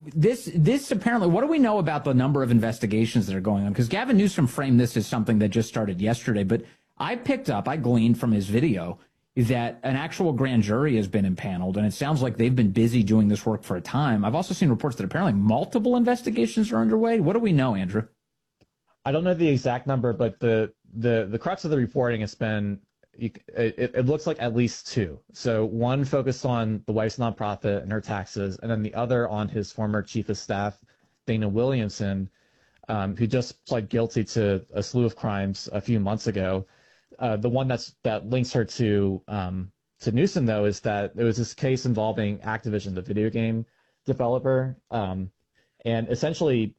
this apparently, what do we know about the number of investigations that are going on? Because Gavin Newsom framed this as something that just started yesterday, but I gleaned from his video that an actual grand jury has been impaneled, and it sounds like they've been busy doing this work for a time. I've also seen reports that apparently multiple investigations are underway. What do we know, Andrew? I don't know the exact number, but the crux of the reporting has been, it looks like at least two. So one focused on the wife's nonprofit and her taxes, and then the other on his former chief of staff, Dana Williamson, who just pled guilty to a slew of crimes a few months ago. The one that links her to Newsom, though, is that there was this case involving Activision, the video game developer, and essentially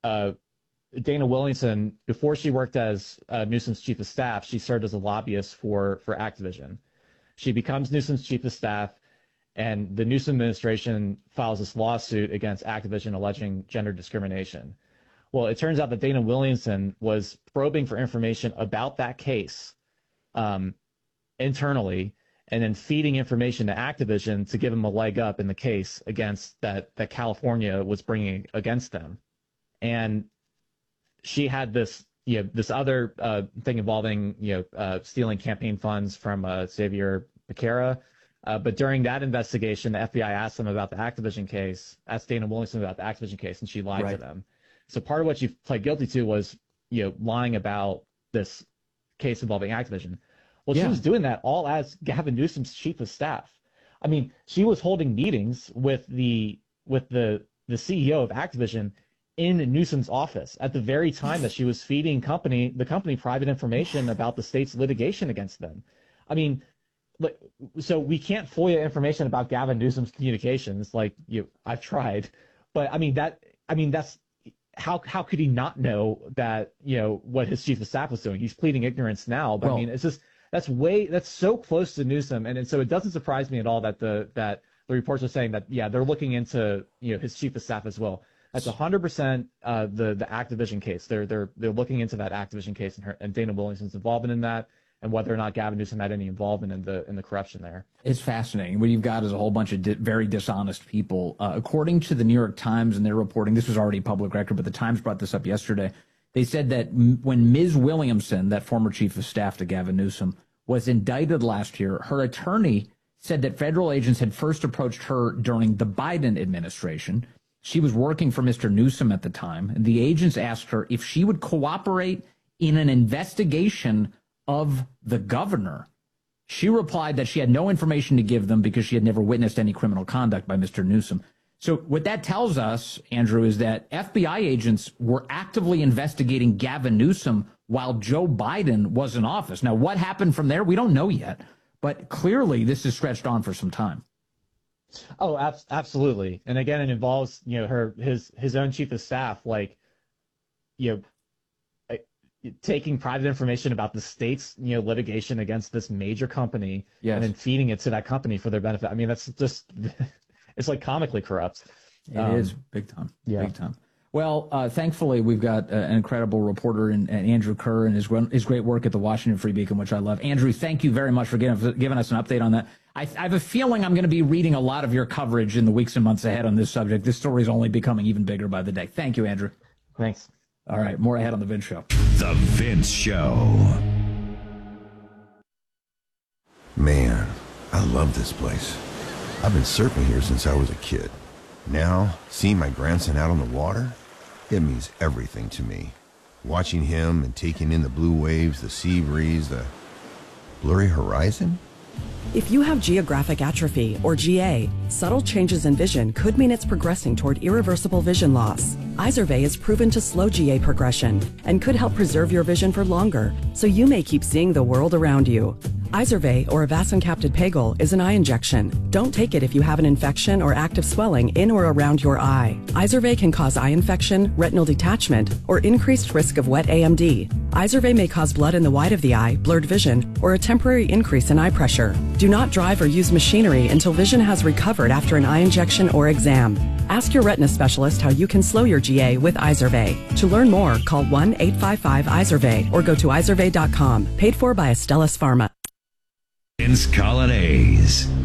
Dana Williamson, before she worked as Newsom's chief of staff, she served as a lobbyist for Activision. She becomes Newsom's chief of staff, and the Newsom administration files this lawsuit against Activision alleging gender discrimination. Well, it turns out that Dana Williamson was probing for information about that case internally, and then feeding information to Activision to give them a leg up in the case against that California was bringing against them. And she had this other thing involving stealing campaign funds from Xavier Becerra. But during that investigation, the FBI asked them about the Activision case, asked Dana Williamson about the Activision case, and she lied to them. So part of what she pled guilty to was lying about this case involving Activision. Well, she was doing that all as Gavin Newsom's chief of staff. I mean, she was holding meetings with the CEO of Activision in Newsom's office at the very time that she was feeding the company private information about the state's litigation against them. I mean, so we can't FOIA information about Gavin Newsom's communications. I've tried, but that's how could he not know that what his chief of staff was doing? He's pleading ignorance now, but it's just that's so close to Newsom, and so it doesn't surprise me at all that the reports are saying that they're looking into his chief of staff as well. That's 100% the Activision case. They're looking into that Activision case and Dana Williamson's involvement in that, and whether or not Gavin Newsom had any involvement in the corruption there. It's fascinating. What you've got is a whole bunch of very dishonest people. According to the New York Times and their reporting, this was already public record, but the Times brought this up yesterday. They said that when Ms. Williamson, that former chief of staff to Gavin Newsom, was indicted last year, her attorney said that federal agents had first approached her during the Biden administration. She was working for Mr. Newsom at the time, and the agents asked her if she would cooperate in an investigation of the governor. She replied that she had no information to give them because she had never witnessed any criminal conduct by Mr. Newsom. So what that tells us, Andrew, is that FBI agents were actively investigating Gavin Newsom while Joe Biden was in office. Now, what happened from there, we don't know yet, but clearly this is stretched on for some time. Oh, absolutely. And again, it involves, his own chief of staff, taking private information about the state's, litigation against this major company and then feeding it to that company for their benefit. I mean, that's just, it's like comically corrupt. It is big time. Yeah. Big time. Well, thankfully, we've got an incredible reporter in Andrew Kerr and his great work at the Washington Free Beacon, which I love. Andrew, thank you very much for giving us an update on that. I have a feeling I'm going to be reading a lot of your coverage in the weeks and months ahead on this subject. This story is only becoming even bigger by the day. Thank you, Andrew. Thanks. All right, more ahead on The Vince Show. The Vince Show. Man, I love this place. I've been surfing here since I was a kid. Now, seeing my grandson out on the water, it means everything to me. Watching him and taking in the blue waves, the sea breeze, the blurry horizon. If you have geographic atrophy, or GA, subtle changes in vision could mean it's progressing toward irreversible vision loss. Izervay is proven to slow GA progression and could help preserve your vision for longer, so you may keep seeing the world around you. Izervay, or avacincaptad pegol, is an eye injection. Don't take it if you have an infection or active swelling in or around your eye. Izervay can cause eye infection, retinal detachment, or increased risk of wet AMD. Izervay may cause blood in the white of the eye, blurred vision, or a temporary increase in eye pressure. Do not drive or use machinery until vision has recovered after an eye injection or exam. Ask your retina specialist how you can slow your GA with Izervay. To learn more, call 1-855-IZERVAY or go to izervay.com. Paid for by Astellas Pharma. Vince Coglianese.